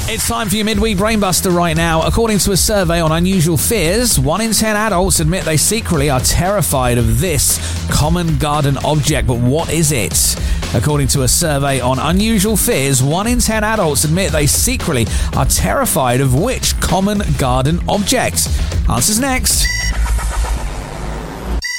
It's time for your midweek brainbuster right now. According to a survey on unusual fears, 1 in 10 adults admit they secretly are terrified of this common garden object. But what is it? According to a survey on unusual fears, 1 in 10 adults admit they secretly are terrified of which common garden object? Answers next.